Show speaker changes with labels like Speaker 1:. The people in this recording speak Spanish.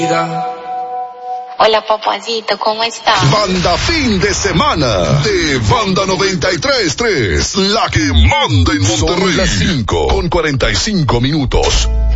Speaker 1: Hola, papacito, ¿cómo estás?
Speaker 2: Banda fin de semana de Banda 93.3, la que manda en Monterrey. Son las 5:45.